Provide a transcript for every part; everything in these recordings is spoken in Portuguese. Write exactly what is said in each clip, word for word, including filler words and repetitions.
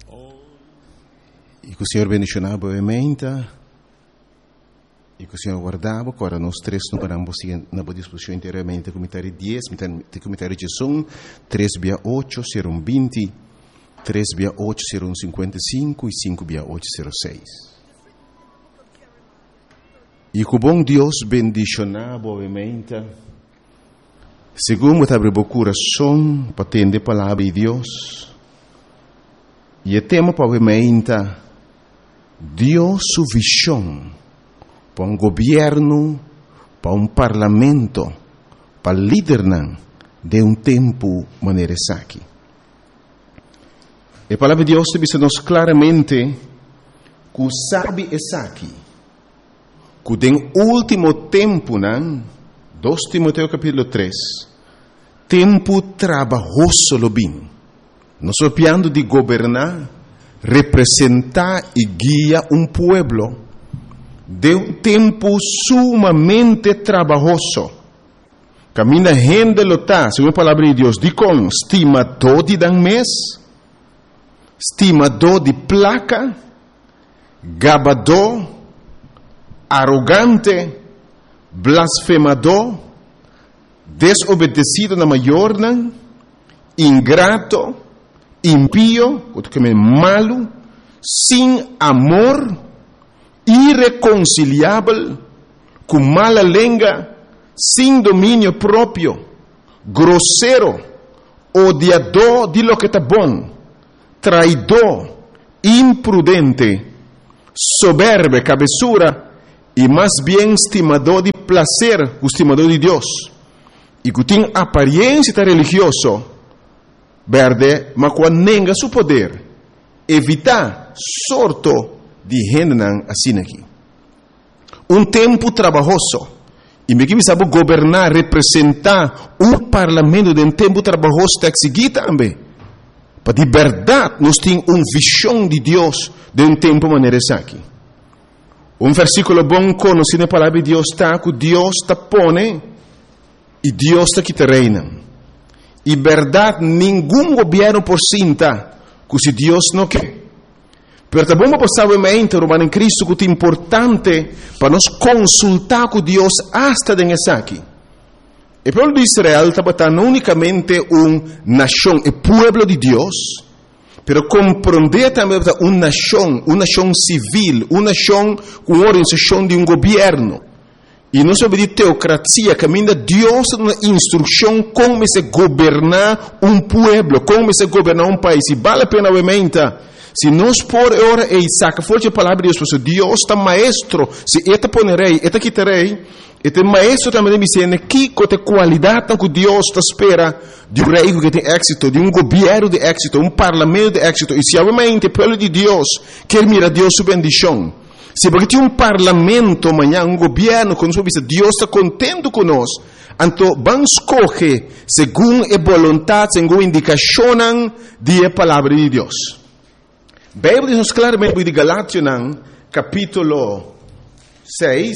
E que o Senhor bendicionava brevemente, e que o Senhor guardava, agora nós três não paramos na boa disposição inteiramente, comentário dez, comentário de som, três via oito, serão vinte, três via oito, serão cinquenta e cinco, e cinco via oito, serão seis. E que o bom Deus bendicionava brevemente, segundo abre o coração para atender a palavra de Deus, e o tema brevemente, Deus sua visão para um governo, para um parlamento, para liderar de um tempo maneira aqui. A palavra de Deus diz-nos claramente que sabe essa aqui, que no último tempo, dois Timoteo capítulo três, tempo trabalhoso lo bem. Nós estamos falando de governar, representar e guiar um pueblo de um tempo sumamente trabalhoso. Camina gente lota, segundo a palavra de Deus, de com estimador de dan mês, estimador de placa, gabador, arrogante, blasfemador, desobedecido na maior, ingrato, impío, malo, sem amor, irreconciliável, com mala língua, sem domínio próprio, grosseiro, odiador de lo que está bom, traidor, imprudente, soberbo, cabeçura, e mais bem estimador de prazer, estimador de Deus, e que tem aparência religiosa, verde, mas quando nega seu poder, evitar sorto de gente assim aqui. Um tempo trabalhoso, e me que sabe governar, representar um parlamento de um tempo trabalhoso tem que seguir também. Para de verdade, nós temos uma visão de Deus de um tempo maneira aqui. Um versículo bom conhecido na palavra de Deus está que Deus está pone e Deus está que te reina. E verdade, nenhum governo por cinta, que se Deus não quer. Pero também passar o mente romano em Cristo que é importante para nós consultar com Deus hasta nessa aqui. O povo de Israel estava não unicamente uma nação, o povo de Deus, pero compreender também uma nação, uma nação civil, uma nação com organização de um governo. E não sobre de teocracia, caminha Deus na instrução como se governar um povo, como se governar um país. E vale a pena obviamente, se nós por hora e saca forte a palavra de Deus, porque Deus está maestro, se eta ponerei, eta quitarei, este maestro também me ensina que com a qualidade que Deus está espera de um rei que tem êxito, de um governo de êxito, um parlamento de êxito. E se obviamente o povo de Deus quer mirar Deus sua bendição, se porque tem um parlamento amanhã, um governo, quando Deus está contente conosco, então vamos escolher segundo a vontade, segundo a indicação da palavra de Deus. A Bíblia diz claramente de Galátias, capítulo seis,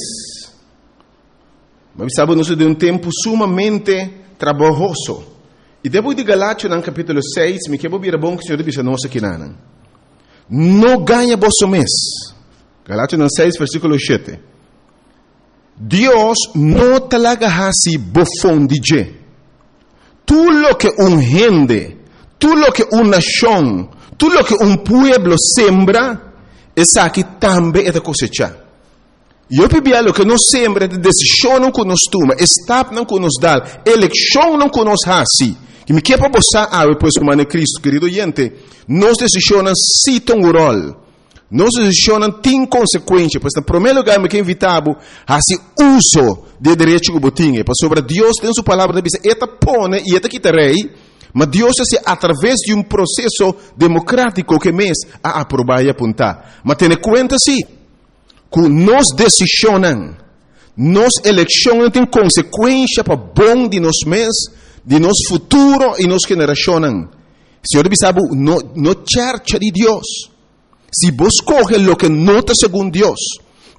mas sabemos de um tempo sumamente trabalhoso. E depois de Galátias, capítulo seis, me quero vir a bom que o Senhor diz a nós aqui, não ganha vosso mês. Galátias seis, versículo sete. Deus não talaga hasi bofão de je. Tu lo que um gente, tu lo que uma nação, tu lo que um pueblo sembra, essa aqui também é da cosecha. E eu pedi lo que nós sembra, de decisão não que nos toma, estado não que nos dá, eleição não que nos hasi. Que me quer para você, ah, depois como é Cristo, querido gente, nós decisões citam o rol. Nós decisões têm consequências, pois, no primeiro lugar, me quer invitar a se uso de direito que botinha, para sobre Deus tem sua palavra, diz, eta pone e eta quitarei, mas Deus é através de um processo democrático que mês a aprovar e apontar. Mas tenha conta sim, que nós decisões, nós eleições têm consequência para bom de nós mesmos, de nosso futuro e nossa geração. Senhor, sabe, no, no church de Deus. Se vos coge lo que não está segundo Deus,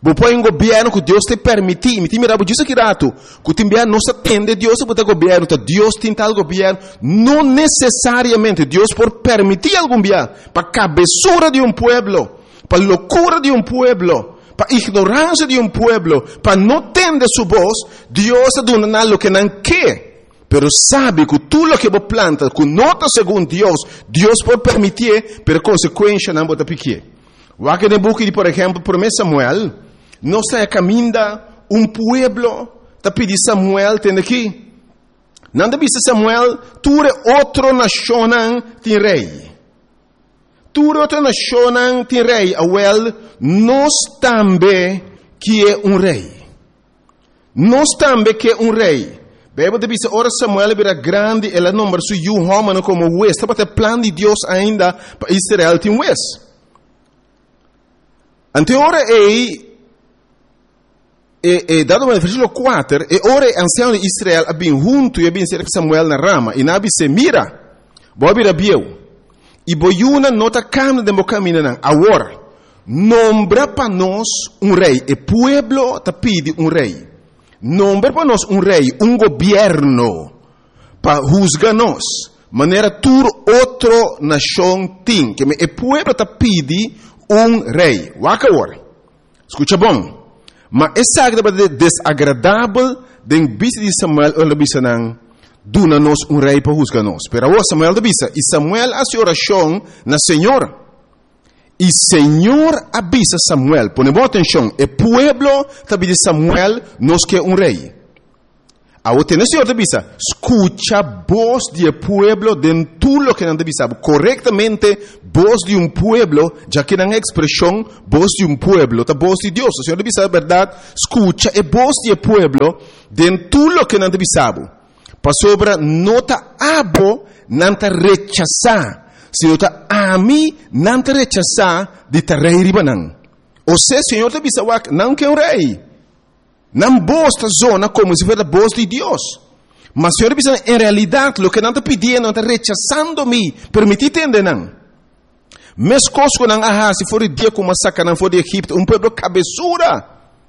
Você põe um governo que Deus te permite. Me mira, você diz que rato, que o governo não se atende Deus para o governo, Deus tem tal governo. Não necessariamente Deus por permitir algum governo para a cabeçura de um pueblo, para a loucura de um pueblo, para a ignorância de um pueblo, para não atender sua voz. Deus está dando algo que não quer. Pero sabe que tudo o que você planta, que nota segundo Deus, Deus pode permitir, pero consequência não pode pequer. O que no book de, por exemplo, primeiro Samuel, não está caminhando um pueblo, está pedindo Samuel, tem aqui. Não deve ser Samuel, tu é outra nação, tem rei. Tu é outra nação, tem rei. Awel, nós também que é um rei. Nós também que é um rei. Bíblia diz, ora Samuel era grande, ela número su Yuhomano como juez. Está para o plano de Deus ainda para Israel tem juez. Ante ora é, é, é dado no versículo quatro, e ora ancião de Israel abin junto e abin ser Samuel na rama, e nabi se mira, bobi rabieu, e boiuna nota camina de mo camina nan, agora, nombra para nós um rei, e pueblo te pede um rei. Nombra para nós um rei, um governo, para juzgar nós. Maneira tur outro nação tem, que o pueblo te pede um rei. Waka agora. Escuta bom. Mas essa é desagradável de vista de Samuel, ou de vista não, duna nós um rei para juzgar nós. Pero agora Samuel de vista, e Samuel hace oração na Senhor. E Senhor avisa Samuel, ponemos atenção, o pueblo também de Samuel nos quer um rei. Agora tem o Senhor avisa, escucha a voz do pueblo de tudo o que não avisa, corretamente, voz de um pueblo, já que não é expressão, voz de um pueblo, a voz de Deus. O Senhor avisa a verdade, escucha a voz do pueblo de tudo o que não avisa. Para sobre nota abo, não te rechazar. Se eu está a mim, não te rechazar de te rei ribanan. Ou seja, o Senhor te avisa, não quer um rei. Não bosta zona como se fosse a voz de Deus. Mas o Senhor avisa, em realidade, o que não te pedindo, não te rechazando-me, permitir entender não. Mes coisas que não há, se for dia como massacre, não for de Egipto, um povo cabeçura.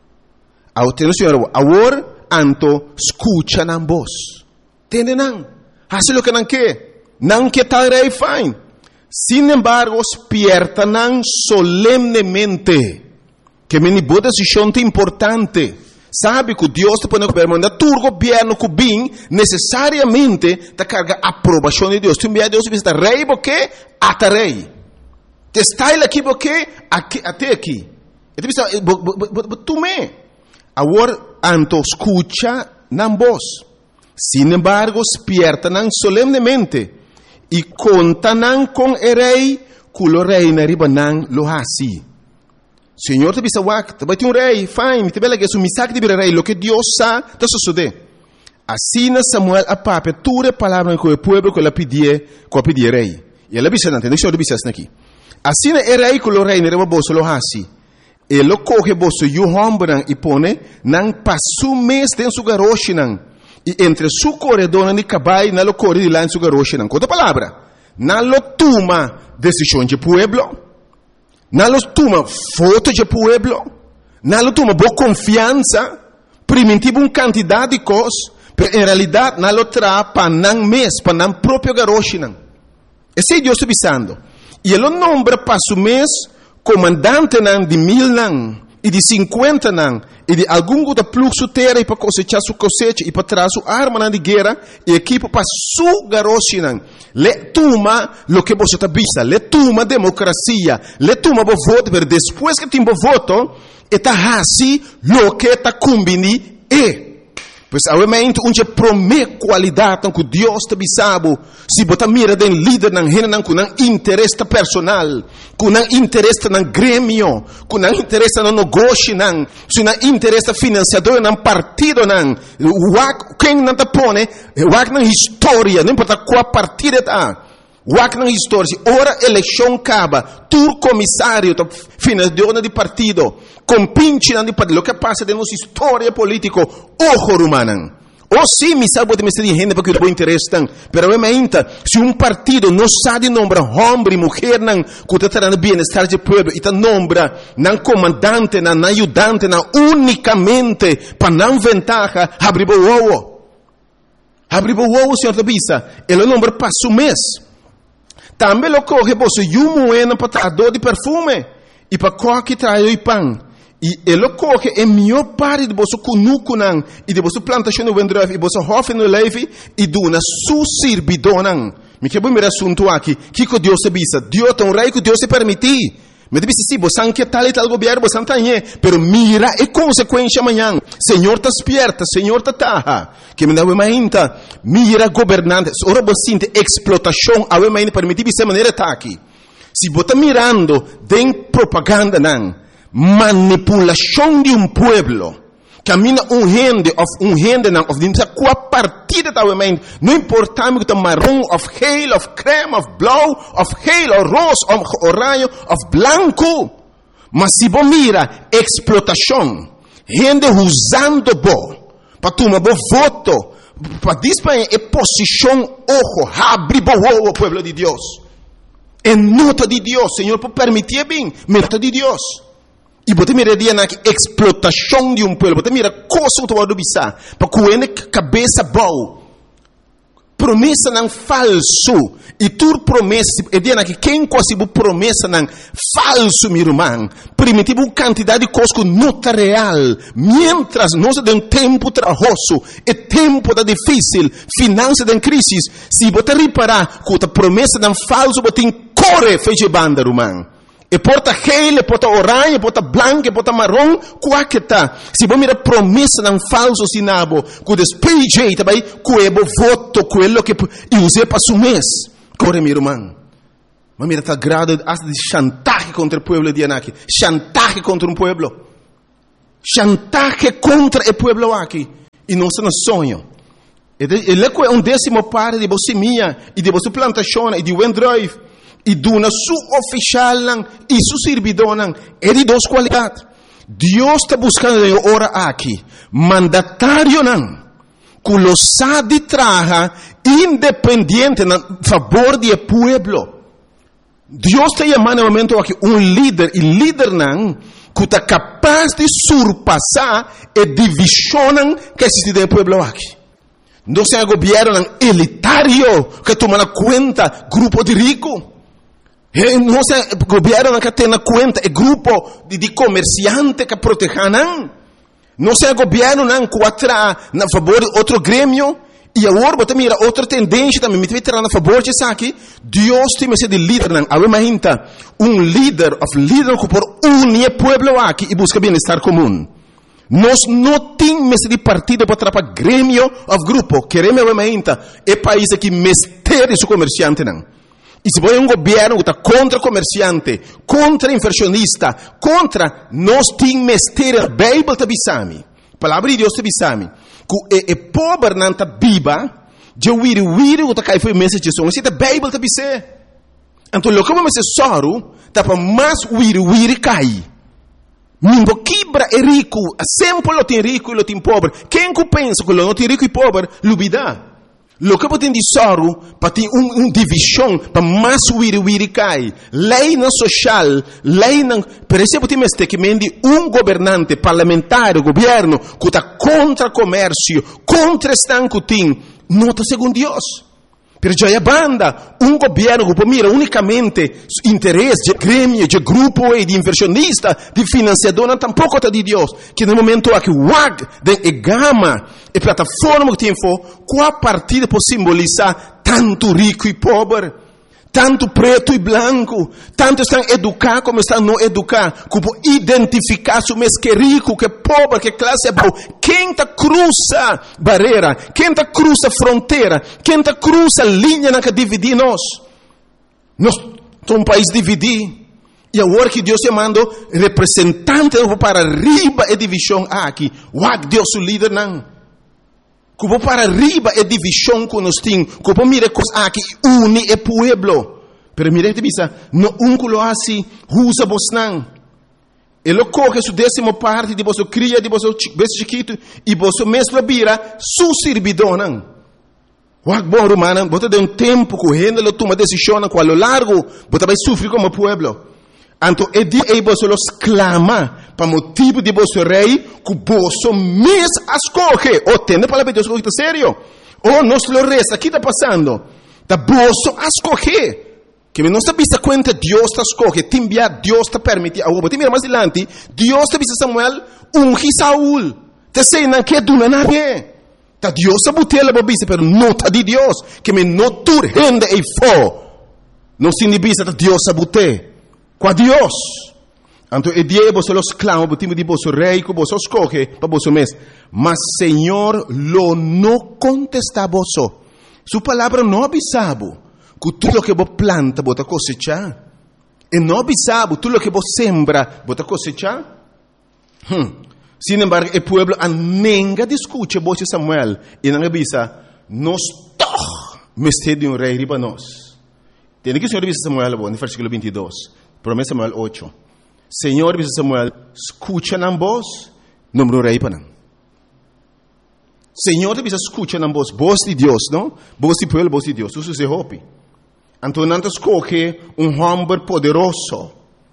Ao ter o Senhor, agora, anto, escucha na voz. Entende não? Faz o que não quer. Não quer tal rei, fine. Sin embargo, despiertan solemnemente que me boa decisão é importante. Sabe que Deus te põe no governo, mas tu governo que bem necessariamente te carga a aprovação de Deus. Tu envia Deus visita rei porque até rei. Te está ele aqui porque até aqui. E tu pensa, tu me. Agora, anto escucha na voz. Sin embargo, despiertan solemnemente. E contanan com o rei, culo rei na ribanan lo hasi. Senhor te bisa wak, te bati um rei, fine, te bela que su misak de rei, lo que Deus sa, te sucede. Assim na Samuel a pape, ture palavra com o povo que ela pedia, que pedia rei. E ela bisa nante, deixa eu bisa aqui. Assim na o rei, culo rei na riba bolso lo hasi. E lo coge bolso yu hombran e pone, nang pasu mes den su garoshinan. E entre su corredor e cabai, na lo corre de lá em su garoche, não. Outra palavra, na lo toma decisão de pueblo, na lo toma foto de pueblo, na lo toma boa confiança, primitivo um quantidade de coisas, mas em realidade na lo tra para não mês, para não próprio garoche, não. Esse é Deus está avisando. E ele nombra para su mês comandante não de mil não, e de cinquenta não, e de algum da fluxo terra e para cosechar sua cosecha e para trazer sua arma de guerra e equipo para su garoche não. Le toma lo que você está vista, le toma democracia, le toma o voto, mas depois que tem o voto, está assim lo que está combini e pois obviamente onde promete qualidade que Deus te bisabo, se botar mira den líder não rena não com interesse personal, com interesse no grêmio, com interesse no negócio não, se não interesse financiador não partido não, o quem não te põe, o na história, não importa qual partido está. Wak na história, se ora eleição acaba, tu comissário, tu financiador de partido, compinche de partido, o que passa de nossa história política, ojo rumanan, Oh sim, mi salvo de me ser gente porque o interesse tan. Pero obviamente, se um partido não sabe nombrar homem e mulher não, que está trazendo bem-estar do povo, e está nombra não comandante, não ajudante, não unicamente para não ventaja, abre o ovo. Abre o ovo, senhor Tabisa. Ele nombra para o mês. Também lo coge você e um moeda para trazer de perfume e para coque trazer o pão. E ele coge a melhor parte de você cunuco não e de você plantação no vendreve e você hofe no leve e dona su servidor não. Me quer primeiro assunto aqui. Que que Deus se bisa? Deus tem um rei que Deus se permitir. Me diz sim, você não quer tal e tal governo, você não tem, pero mira a consequência amanhã. Senhor está esperta, Senhor está taha. Que me dá uma ainda, mira governante. Ora você sente explotação, a uma ainda permitir dessa maneira tá aqui. Se você está mirando, tem propaganda não. Manipulação de um pueblo. Camina um rende, of um rende não, of dinsa qua partida da mente. Não importa me que tá marrom, of geel, of creme, of blauw, of geel, of rosa, of orange, of blanco. Mas se você mira explotação, rende usando bo, para tomar bo voto, para disparar a posição ojo, abre bo o pueblo de Deus. É nota de Deus, Senhor, por permitir bem, nota de Deus. E você mira dia na explotação de um povo, você mira coisa que tu vai bisa, para coene cabeça boa, promessa não falso, e tu promessa, é dia na que quem quase bu promessa não falso, meu irmão, primitivo uma quantidade de coisas que não está real, mientras nós temos um tempo trabalhoso, e tempo da difícil, finanças em crise, se você reparar que a promessa não falso, você tem corre feche banda, irmão. E porta gel, e porta orange, e porta branco, e porta marrom, qual que tá? Se você mira promessa não falso sinabo, que despeje também, que é voto, quello que e use para su mês. Corre, meu irmão. Mas mira, tá grado de chantaje contra o povo de Anaki. Chantaje contra um povo. Chantaje contra o povo aqui. E não se nos sonho. Ele é um décimo parte de você minha, e de você plantação, e de Wendrive. E dona su oficial e su servidor é de duas qualidades. Deus está buscando ora aqui mandatário não, que lo sabe traga independente a favor do povo. Deus está chamando no momento aqui um líder e líder não que está capaz de surpassar a divisão que existe no povo aqui. Não é um governo elitário que toma na conta grupo de ricos. Não é o governo que tem na conta é grupo de, de comerciantes que protegem. Não é o governo que atrai na favor de outro grêmio. E agora você mira outra tendência também. Me vai na favor de isso aqui. Deus tem que ser de líder. Imagina um líder, of líder que por unir o povo aqui e busca bem-estar comum. Nós não temos de partido para atrapalhar grêmio ou grupo. Queremos, imagina, é país que mestre seu comerciante não. E se você é um governo que está contra comerciante, contra inversionista, contra, nós temos mestre, a Bíblia está bisami. A palavra de Deus está bisami. Que é pobre não está biba, de wiri wiri que está caindo foi mensagem de som. Assim, a Bíblia está bisé. Então, o que vamos ser soro, está para mais wiri wiri cai. Nimbo quebra é rico, sempre lo tem rico e lo tem pobre. Quem que pensa que lo não tem rico e pobre, lubida. Lo que tem de soro, para ter uma um divisão, para mais wiri wiri cai. Lei não social, lei não... Per exemplo, tem este que mende um governante parlamentar, governo, que está contra comércio, contra estanco tem, não está segundo Deus. Per a banda, um governo que mira unicamente interesse de grêmio, de grupo e de inversionista, de financiador, não tampouco está de Deus. Que no momento aqui, o W A G, de gama, e plataforma que tem, qual partida pode simbolizar tanto rico e pobre, tanto preto e branco, tanto estão educados como estão não educados, que pode identificar se mês que é rico, que é pobre, que classe é boa. Quem está cruza barreira, quem está cruza fronteira, quem está cruza linha que divide nós. Nós somos um país dividido. E agora que Deus mandou representante para arriba a divisão aqui, o W A G Deus o líder não. Que vou para arriba é divisão que nós temos. Que vou mirar coisas aqui, une o povo. Pero mire, te bisa, no um que lo hace, usa vos não. Ele coge sua décima parte de você cria, de você beijo chiquito, e você mesmo vira su servidor. Wag bom romano, você tem um tempo correndo, ele toma decisão com a largo, você vai sofrer como pueblo. Então, é dia que você los clama para motivo de você rei, que você mesmo escolhe. Ou tende para Deus, que está sério. Ou nós lo resta, o que está passando? Da você escolhe. Que não está vista conta, Deus está escolhe, te envia, Deus está permite. Agora, te mira mais adiante, Deus está vista Samuel, unge Saúl. Te sei, não quer do nada. Ta Deus está botando a vista, pero não está de Deus. Que me não turrende e fo. Não se vista, Deus está botando. Com Deus. Então, é dia que você los clama, o time de você rei, que você escolhe para você mesmo. Mas, Senhor, lo não contesta a você. Sua palavra não avisava que tudo que você planta, você cosechar. E não avisava tudo que você sembra, você cosechar. Hum. Sin embargo, o povo nenga discute você Samuel. E não avisa, nós todos mestre de um rei riba nós. Tem que o Senhor avisa Samuel, no versículo vinte e dois. Promessa Samuel oito. Senhor, diz Samuel, escucha na voz, número rei para não. Senhor, diz escucha na voz, voz de Deus, não? Voz de pueblo, voz de Deus. Isso se hope. Então, não escolhe um homem poderoso,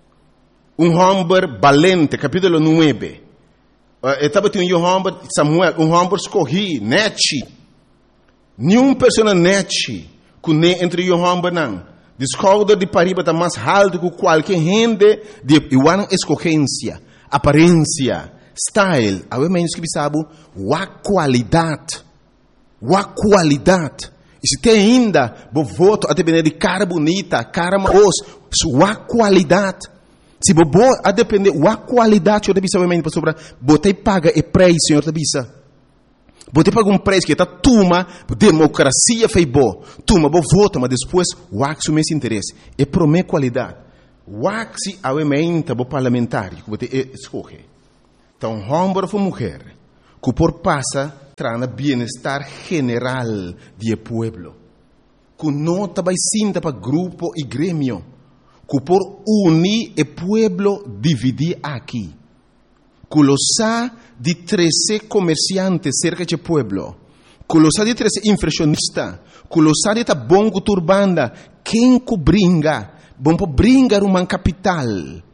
um homem valente, capítulo nove. Estava tendo um homem, Samuel, um homem escolhi, nete. Nenhuma pessoa nete, que nem entre um homem não. Descobre de pariba está mais alto que qualquer gente de igual escolhência, aparência, style. Há menos que sabe a qualidade, a qualidade. E se tem ainda, o voto a depender de cara bonita, cara maus, a qualidade. Se você a depender da qualidade, eu deve saber sobre você paga e preço, senhor deve. Você paga um preço que está tuma, democracia fez bom, tuma, você vota, mas depois o axo mais interesse. É para minha qualidade. O axo aumenta o parlamentar, que você escolhe. Então, homem ou mulher, que por passa, traz bem-estar general do povo. Que não vai sinta para grupo e grêmio. Que por unir o povo, dividir aqui. Que lo sa de treze comerciantes cerca do pueblo, que lo sa de treze inflacionistas, que lo sa de ta bongo turbanda, quem que bringa, bom para bringar uma capital,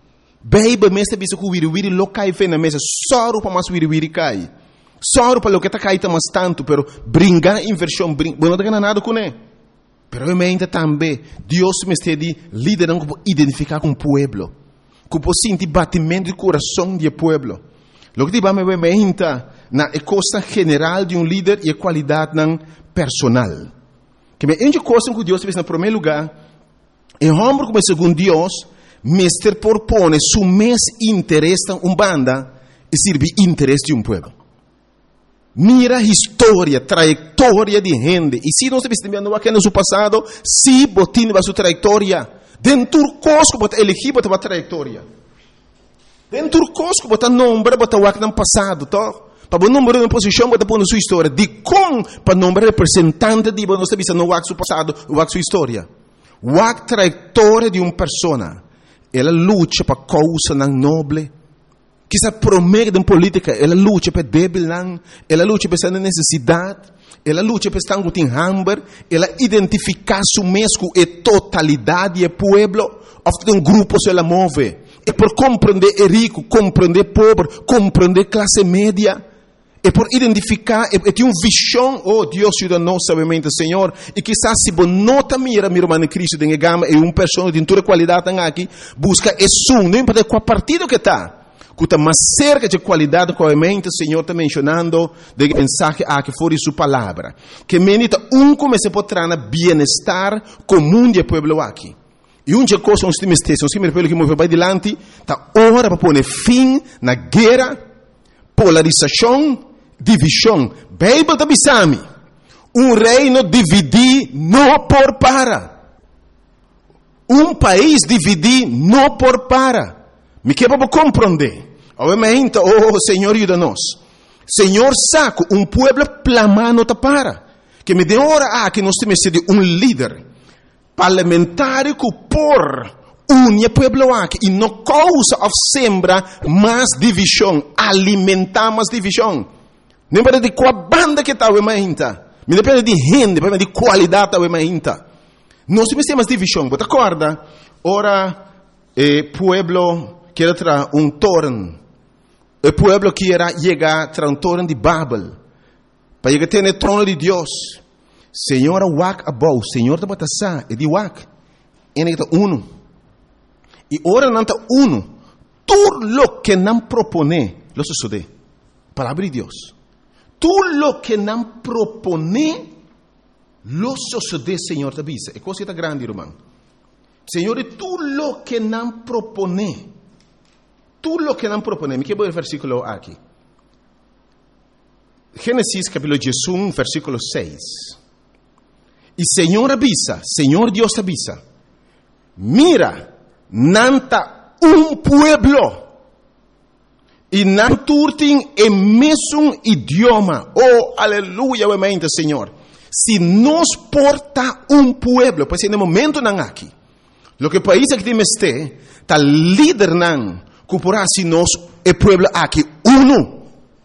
baby mesta bisa que wiri wiri lo cai fe na mesa, soro para mais wiri wiri cai, soro para lo que ta cai ta mais tanto, pero bringar inversão, bring, bom não tem nada com ele, pero ainda também Deus me está de liderando para identificar com o pueblo, que pode sentir batimento do coração do pueblo. Lo que diba me vementa na costa general de um líder e a qualidade não personal. Que me ende coisa que Deus fez no primeiro lugar, é homem como segundo Deus, mestre propõe su mes interesse um banda e serve interesse de um povo. Mira a história, trajetória de gente. E se nós estamos vendo aqui no seu passado, se botin a sua trajetória, dentro do costo que você elegir para a trajetória. Dentro do costo que você nombra, você vai no passado, tá? Para você nombrar uma posição, você põe na sua história. De como para nombrar representante de você está no seu passado, o sua história. A trajetória de uma pessoa, ela luta para causa não nobre. Que se promete em política, ela luta para débil, ela luta para essa necessidade, ela luta para estar com hambre, ela identifica su mesmo e totalidade do povo, ou um grupo se ela move. É por compreender o rico, compreender o pobre, compreender a classe média. É por identificar, é, é ter uma visão, oh Deus ajuda nós, sabemente, Senhor. E quizás se você não está mira, meu irmão Cristo, de gama, é uma pessoa de toda qualidade aqui, busca isso, não importa qual partido que está. Que está mais cerca de qualidade, obviamente, o Senhor está mencionando, de mensagem aqui fora de sua palavra. Que menita, um como se pode trazer bem-estar comum do povo aqui. E uma coisa, uns times textos, uns times que move para adiante, está hora para pôr fim na guerra, polarização, divisão. Bíblia da Bisami. Um reino dividir não por para. Um país dividir não por para. Me quer para compreender. Obviamente, oh Senhor, ajuda-nos. Senhor, saco, um povo plamar não está para. Que me dê hora a que nós temos de um líder parlamentar que por une o pueblo aqui e não causa of sembra mais divisão, alimentar mais divisão. Não depende de qual banda que está o mainta, não depende de gente, depende de qualidade da o mainta. Nós temos mais divisão, você acorda? Ora, o pueblo quer trazer um torno, o pueblo quer chegar a trazer um torno de Babel, para chegar a ter o trono de Deus. Senhor, wak abou, Senhor está batasa, é de wak, ele está uno. E ora não está uno, tudo lo que não propone, lo sucede. Palavra de Deus. Tudo lo que não propone, lo sucede, Senhor, te avisa. É coisa que está grande, irmão. Senhor, tudo lo que não propone, tudo lo que não propone. Me quero ver o versículo aqui. Gênesis capítulo um, versículo seis. E Senhor avisa, Senhor Deus avisa. Mira, nanta um pueblo e não turtem o mesmo idioma. Oh, aleluia, mente, Senhor. Se nos porta um pueblo, pois no momento não aqui, lo que país que temos este, tá líder não, cuporá se nós é pueblo aqui uno.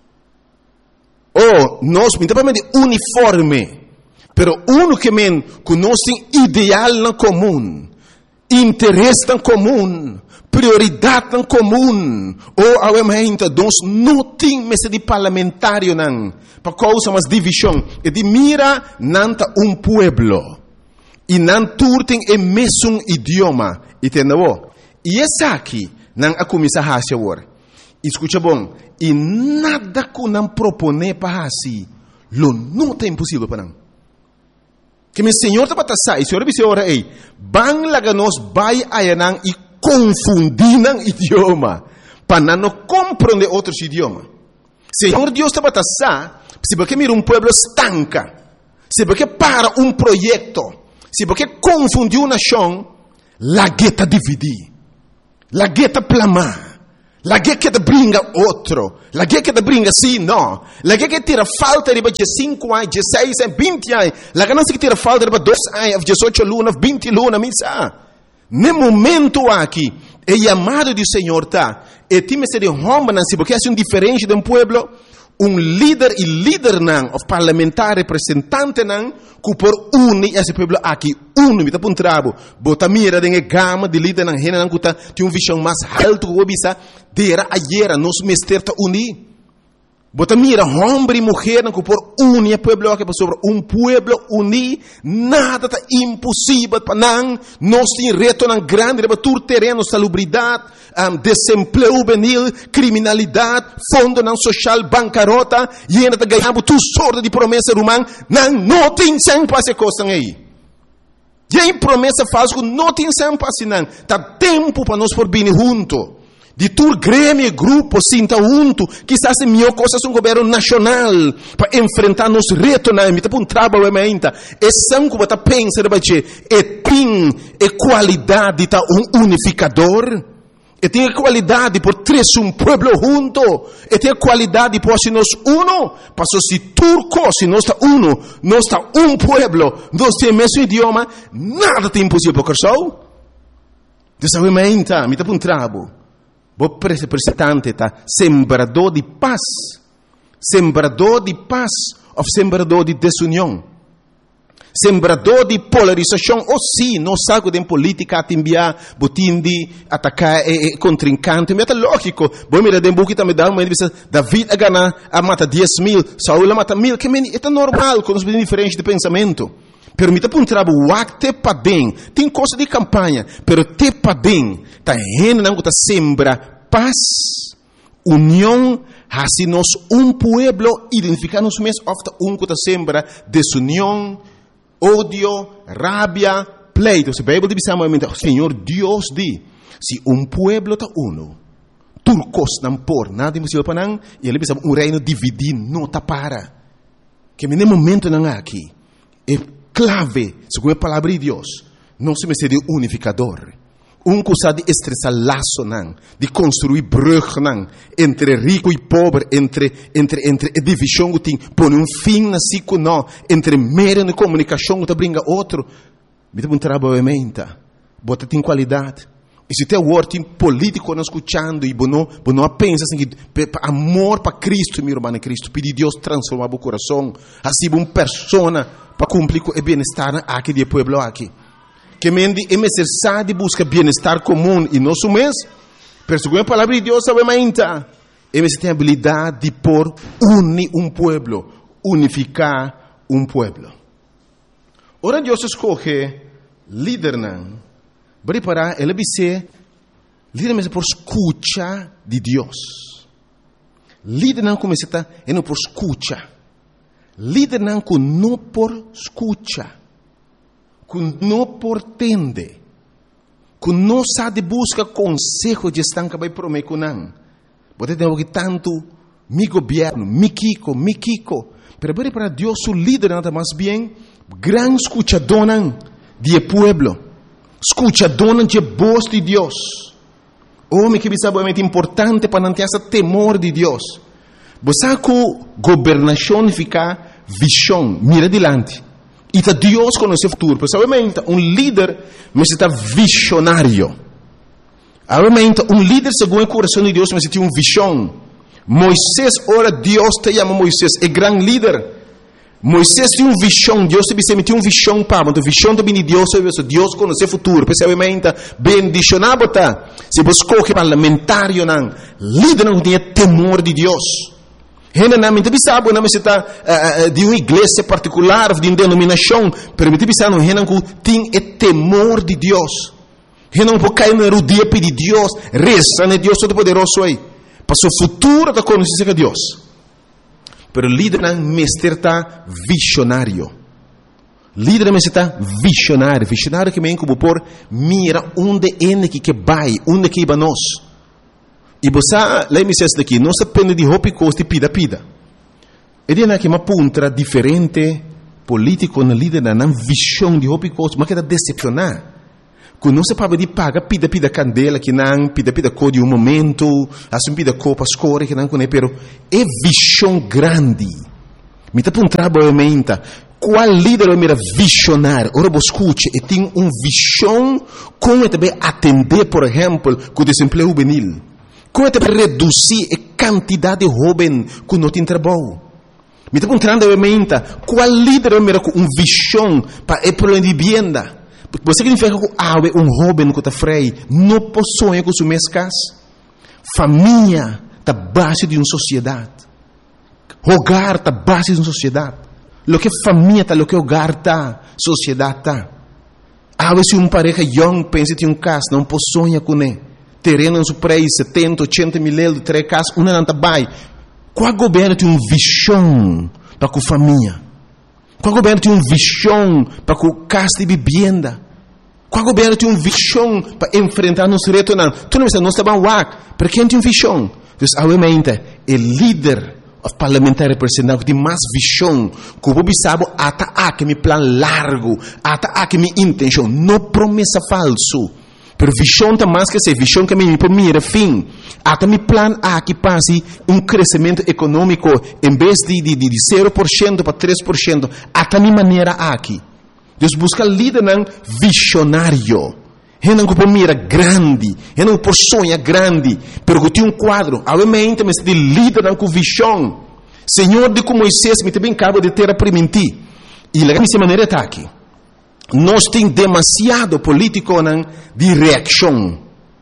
Oh, nós, principalmente uniforme, pero uno que men conhece ideal na comum, interesse na comum, prioridade na comum. Oh, awementa, nós não temos de parlamentário não, para causa mais divisão. E de mira nanta um pueblo e não turtem o mesmo idioma, entendeu? E essa aqui não a começar a fazer agora. Escuta bom, e nada que não propone para assim, lo não é impossível para não. Que meu Senhor está para sair, Senhor disse ora ei, bang laga nós vai ayanang e confundir nang idioma, para não compreender outros idiomas. Senhor Deus está para sair, se porque mira um pueblo estanca, se porque para um projeto, se porque confundir uma nação, la gueta dividir, la gueta plamar. La che che te bringa outro, la che che te bringa sì, no, la che che tira falta di cinque anni, sei anni, venti anni, la che non si tira falta di due anni, diciotto luna, venti luna, mi sa. Nel momento aqui, é chamado do Senhor tá, e time se de homem não se porque é um diferente de um pueblo, um líder e líder não, of parlamentar representante não, que por unir esse pueblo aqui, uno, me tá um trabo, bota mira de gama de líder não, rena não que tá, tem uma visão mais alto que o bisa, dera ayer, nos mester tá unir. Bota mira, homem e mulher, que por unir pueblo aqui, sobre um pueblo unir, nada tá impossível para não, nós tem reto não grande, para tur terreno, salubridade, um, desemprego juvenil, criminalidade, fundo não social, bancarrota, e ainda tá ganhando tu sorte de promessa romana, não, não tem sem passe costa aí. E aí promessa falsa, não tem sem passe não, tá tempo para nós por vir junto. De tur grêmio, grupo, sinta junto, quizás é melhor coisa um governo nacional para enfrentar nos retos na emita, para um trabalho ainda. É sangue que você pensa, é tem é qualidade tá um unificador, é tem qualidade por três um pueblo junto, é tem qualidade por se nós uno, para se turco, se nós está uno, nós está um pueblo, nós temos o mesmo idioma, nada tem impossível para o Dessa ainda, me tá para um trabalho. O representante está sembrador de paz, sembrador de paz ou sembrador de desunião, sembrador de polarização. Ou sim, não sabe de política a enviar, botim de atacar e contrincante. Mas é lógico. Bom, mira, de um também dá uma entrevista. David a ganhar a mata dez mil, Saul a mata mil. Que é normal, com os diferentes de pensamento. Permita para um trabalho, o te padem, tem coisa de campanha, pero te padem, tá rendo não que tá sembra paz, união, assim nós um pueblo identificar-nos mesmo, ofta um que tá sembra desunião, ódio, rabia, pleito. Se a Bíblia dizamente, Senhor Deus diz, se um pueblo tá uno, turcos não por nada impossível para não, e ele diz um reino dividido não tá para, que no momento não há aqui, é clave, segundo a palavra de Deus, não se me de unificador. Um coisa de estressar laço, não, de construir brug, não, entre rico e pobre, entre, entre, entre a divisão que tem, põe um fim na cico, não, entre meio de comunicação que brinca outro. Me dá um trabalho em mente, bota tem qualidade. E se tem word político não escutando e não, não pensa assim que amor para Cristo, meu irmão, Cristo, pedir Deus transformar o coração, assim uma pessoa para cumprir com o bem-estar aqui do povo aqui. Que mendi é necessário de buscar bem-estar comum e nosso mês, pero segundo a palavra de Deus, sabe mais é você tem a habilidade de por unir um povo, unificar um povo. Ora Deus escolhe líder não, preparar ele vai ser líder mesmo por escuta de Deus. Líder não como você está é não por escuta. Líder não com não por escuta, com não por tende, com não sabe busca conselho de estar que vai prometer com não. Você tem que tanto mi governo, mi Kiko, mi Kiko. Pero para Deus o líder nada mais bem gran escuchador de pueblo, escuchador de voz de Deus. Homem que sabe é muito importante para não ter esse temor de Deus. Você que governação fica visão, mira adiante. E tá Deus conhece o futuro. Pessoalmente, um líder necessita visionário. Obviamente, um líder segundo o coração de Deus necessita uma visão. Moisés, ora Deus te chama Moisés, é grande líder. Moisés tinha uma visão, Deus te tinha uma visão para, mas a visão também de Deus, Deus conhece o futuro. Pessoalmente, bendicionado tá. Se você escolhe parlamentário não, líder não tem temor de Deus. Generalmente, você sabe, não necessita uh, de uma igreja particular, de uma denominação, permite pensar no renan que tem temor de Deus. Renan pode cair no dia pedir Deus, reza, né? Deus Todo-Poderoso aí. Para o futuro da conhecência de Deus. Pero líder não mestre está visionário. Líder não está visionário. Visionário que vem como por mira onde é que que vai, onde que vai nós. E você, lá me diz daqui, não se depende de roupa e costa pida pida. Ele é que uma puntra diferente político na líder não visão de roupa e costa, mas que está decepcionar. Quando não se pode de paga pida pida candela que não pida pida cor de um momento, assim pida cor para escolher que não conhece, pero é visão grande. Me está um trabalho qual líder é mira visionário? Ora você escute, e tem uma visão como também atender, por exemplo, com o desemprego juvenil. Como também reduzir a quantidade de jovens que não tem trabalho. Me está um trabalho qual líder é mira com uma visão para o problema de vivienda. Você significa que há um jovem que está freio, não possui com sua mescas. Família está base de uma sociedade. Hogar está base de uma sociedade. Lo que família está, lo que hogar está, sociedade está. Há vezes uma pareja young pensa em um caso, não possui com ele. Terreno em seu preço, setenta, oitenta mil euros, três casas, uma não está bem. Qual governo tem uma visão para a família? Qual governo tem uma visão para a casa de vivenda? Qual governo tem uma visão para enfrentar nos retos? Não, tu não sabe, não está bem wak, para quem tem uma visão? Então, obviamente, o líder parlamentar representante que tem mais visão, que o povo sabe, até aqui me plano largo, até aqui me intenção, não promessa falso. Pero visão está mais que ser visão que me mira fim. Até me plano aqui passe um crescimento econômico em vez de, de, de, de zero por cento para três por cento. Até minha maneira aqui. Deus busca líder não visionário. Ele não por mira grande, ele não por sonha grande, pero que tem um quadro. Obviamente, mas de líder não com visão. Senhor de como Moisés me também acaba de ter a permitir. E lá dessa maneira está aqui. Nós temos demasiado político não, de reação.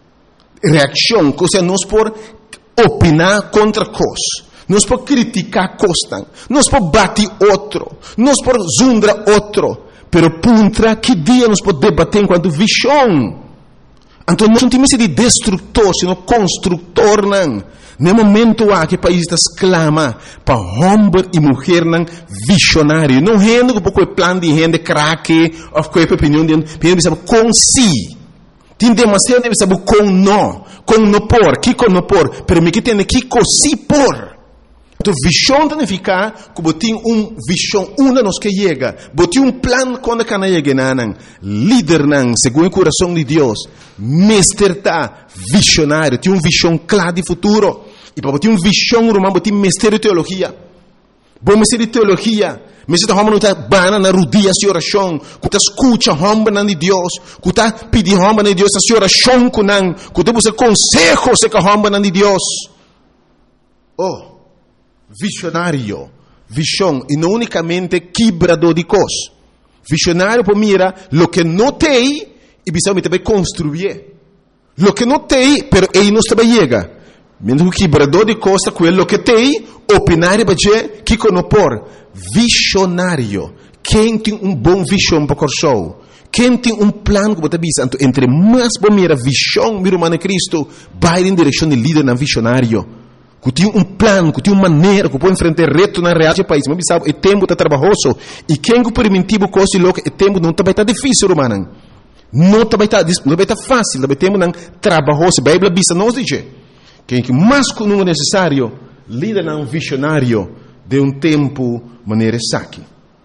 Reação, ou seja, nós por opinar contra coisas. Nós por criticar coisas. Nós por bater outro. Nós por zundar outro. Pero puntra que dia nós podemos debater enquanto visão. Então nós não temos de destrutor, sino construtor não. No momento há que o país está exclama para homem e mulher não visionário. Não rende com o plano de rende craque ou com a opinião de gente com si. Tem demasiado de saber com não, com não por, que com não por, pero me que tem que com si por. Então, visão significa que você tem uma visão, uma nos que chega. Você tem um plano quando cana chega, não. Líder, não, segundo o coração de Deus. Mestre está visionário, tem uma visão clara de futuro. E para você ter uma visão, irmão, você tem mestre de teologia. Bom mestre de teologia, Mas esta homem não está bana na rodia de oração, que está escuta homem de Deus, que está pedindo homem de Deus a oração com não, que está buscando consejo se que homem de Deus. Oh, visionário, visão, e não unicamente quebrador de coisas. Visionário para mira lo que não tem e precisa também construir. Lo que não tem, pero ele não está chega. Mesmo que quebrador de costa, quello que tem, opinar para dizer que não por visionário. Quem tem um bom visão para o show? Quem tem um plano que você diz, entre mais bom mira visão, mira humana Cristo, vai em direção de líder na visionário. Que tem um plano, que tem uma maneira, que pode enfrentar reto na realidade do país. Mas sabe, o tempo está trabalhoso. E quem que permitiu coisa louca, o tempo não está está difícil, humana. Não está está não está fácil, o tempo não trabalhoso. A Bíblia diz nos diz. Quem que mais que não é necessário, líder um visionário de um tempo maneira saque.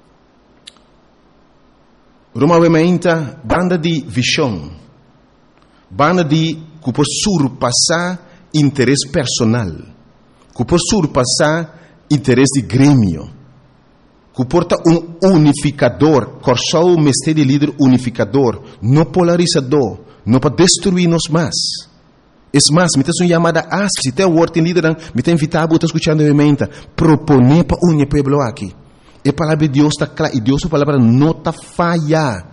Roma vementa banda de visão, banda de que por surpassar interesse personal, que por surpassar interesse de grêmio, que porta um unificador, corsou o mestre de líder unificador, não polarizador, não para destruir-nos mais. É mais, me tem uma chamada a se tem o ordem líder, me tem invitado a escutar a menta, proponer para unir pueblo aqui. E a palavra de Deus está clara, e Deus a palavra não está falha.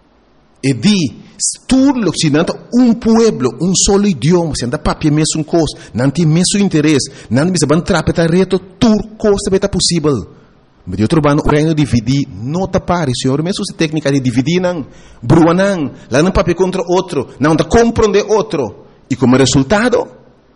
E di, tudo se não um pueblo, um solo idioma, se não papia mesmo coisa, não tem mesmo interesse, não tem mesmo trapeta reto, tudo coisa está possível. Mas eu trabalho no reino de dividir, não está pare, senhor, mesmo essa técnica de dividir, não, brua não, lá não papia contra outro, não está compreender outro. E como resultado,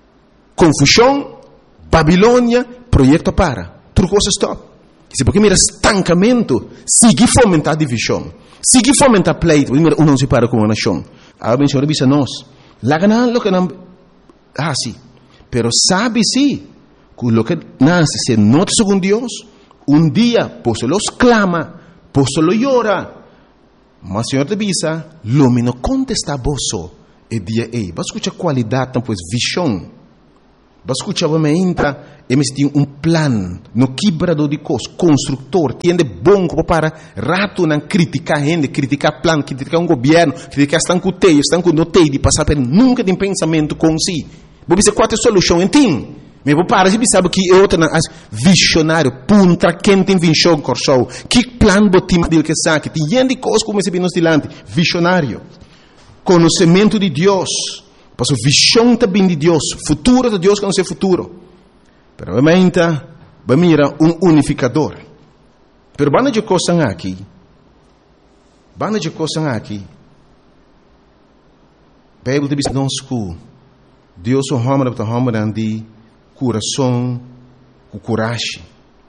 confusão, Babilônia, projeto para. Tudo coisa stop. Se porque mira estancamento, sigue fomentar divisão, sigue fomentar pleito, mira, um não se para com uma nação. A Senhor diz a nós, lá ganan lo que não, ah sim, pero sabe sim, que lo que nasce se nota según Deus, um dia, por solo clama, por solo llora, mas o Senhor te diz, lo me não contesta vosso. E dia ei, vai escutar qualidade, então, pois, visão. Vai escutar, vai me entra, e me tem um plano, no quebrador de coisas, construtor, tiende bom para rato não criticar gente, criticar plano, criticar um governo, criticar estão com teio, estão com noteio, de passar por nunca tem pensamento com si. Vou dizer qual é a solução, entende? Mas vou parar, se sabe que é outra, visionário, punta, quem tem visão, corção, que plano botim dele que sabe, tem gente de coisas como esse nos dilante, visionário. Conhecimento de Deus, para a visão também de Deus, futuro de Deus que não é futuro. Pero realmente, vai mirar um unificador. Pero banda de coisas aqui, banda de coisas aqui, a Bíblia diz nós que Deus é um homem, é um homem de coração, com coragem.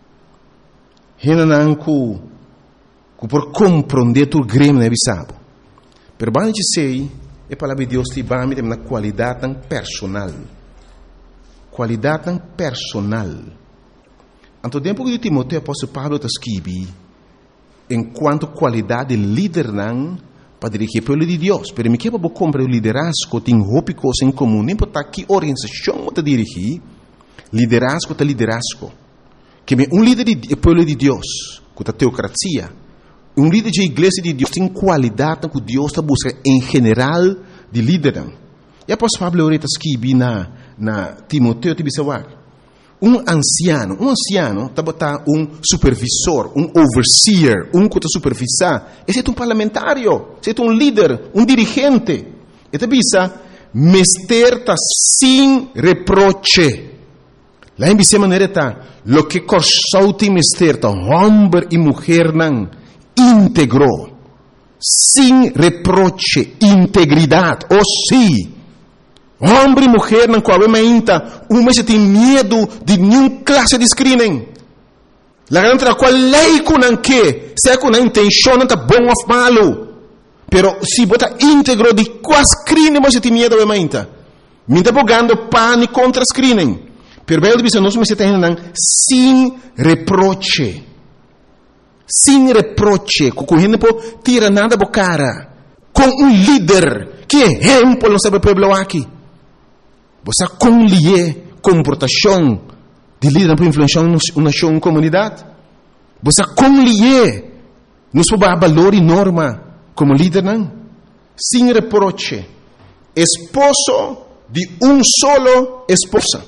Renan que, que por compreender o grêmio, né, sabe? Pero banda de sei, a palavra de Deus te vai me na qualidade tão personal. Qualidade tão personal. Anto tempo que Timoteo apóstolo Paulo está escrevendo, enquanto qualidade de líder não para dirigir o povo de Deus. Pero me quebra para comprar o liderazgo, tem roupa coisa em comum, nem para que organização está dirigir, liderazgo está liderazgo. Que um líder do povo de Deus, com a teocracia, um líder de igreja de Deus tem qualidade que Deus está buscando em geral de líder. E após Pablo está escrevendo na, na Timoteo, um anciano, um anciano está botar um supervisor, um overseer, um que está supervisar. Esse é um parlamentário, esse é um líder, um dirigente. E te bisa, mester está sem reproche. Lá em Bíblia maneira está, lo que corsou tem mester está, homem e mulher não, íntegro, sem reproche, integridade, ou sim. Homem e mulher não coabem ainda, uma se tem medo de nenhuma classe de screening. La garanta qual lei com não que, se com a intenção não está bom ou malo, pero se bota íntegro de qual screening você tem medo de ainda. Me está bogando pânico contra screening. Pero bem diz nós me se tem não sem reproche. Sem reproche, com o gente não tira nada da cara, com um líder que exemplo não sabe o povo aqui. Você colhe comportação de líder para influenciar uma nação, uma comunidade. Você como lhe nos pode valor e norma como líder, não? Sem reproche. Esposo de um solo esposa.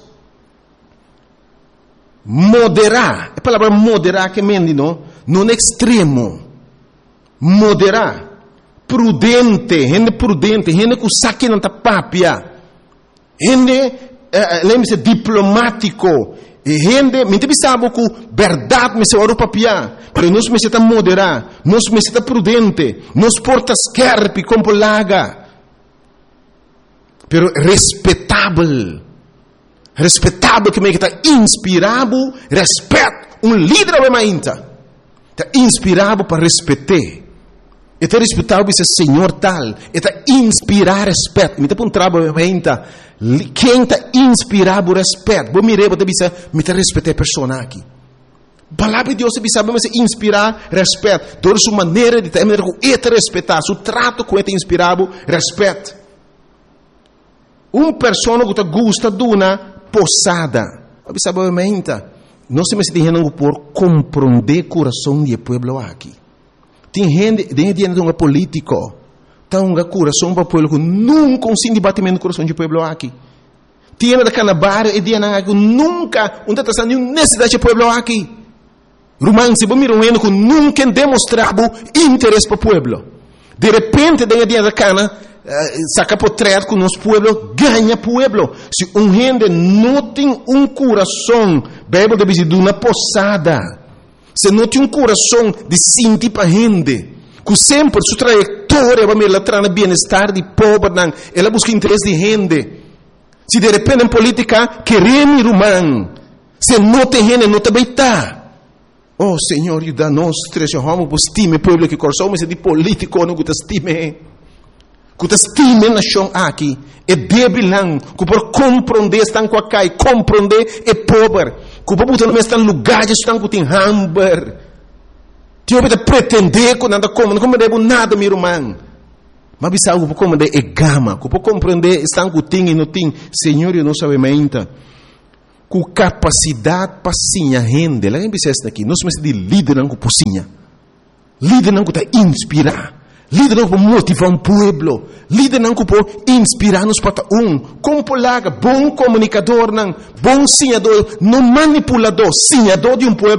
Moderar. A palavra moderar que mendi, não? Não extremo. Moderar. Prudente. Gente prudente. Gente que saque na tapapia. Gente, uh, lembre-se, diplomático. Gente, me sabe que verdade me se ora papia. Pero nós me se moderar. Nós me se prudente. Nós porta scarpi com polaga. Pero respeitável. Respeitável que me está inspirado, respeito. Um líder é mainta. Está inspirado para respeitar. Está respeitável esse senhor tal. Está inspirar respeito. Me está um trabalho mainta. Quem está inspirado respeito. Vou mirar, vou dizer, me está respeitar a pessoa aqui. Palavra de Deus se sabe mas inspirar respeito. Toda sua maneira de ter, é respeitar. Seu trato com ele inspirado respeito. Uma pessoa que gosta de uma posada. Sabe, não se me dizendo por compreender o coração do povo aqui. Tem gente, tem gente de um político, tem um coração para o povo que nunca consegue debatimento do coração do povo aqui. Tem gente da Canabar e tem gente que nunca, não está nenhuma necessidade do povo aqui. Romano, se você mirar um que nunca demonstrava interesse para o povo. De repente, tem gente da Cana, Uh, saca por trás que o nosso povo ganha povo. Se um gente não tem um coração, Bíblia deve dizer de uma posada. Se não tem um coração de sentir para gente, que sempre sua trajetória vai me levar no bem-estar de povo, ela busca interesse de gente. Se de repente em política queremos romano, se não tem gente, não também está. Oh Senhor, ajuda-nos, três homens, por estime o povo que coração, mas é de político, não que estime. Que estima a nação aqui é débil não, que por compreender estão com a cai, compreender é pobre, que por botar no mesmo lugar estão com tem hamburger, que eu vou pretender que nada como, não compreendo nada meu irmão, mas bisa que por compreender é gama, que por compreender estão com tem e não tem, Senhor eu não sabe ainda, com capacidade para sinha rende, lá em bisa aqui, nós somos de líder não com pocinha, líder não que está inspirar. Líder não pode motivar um povo. Líder não pode inspirar-nos para um. Como polaga, bom comunicador, não, bom sinhador, não manipulador, sinhador de um povo.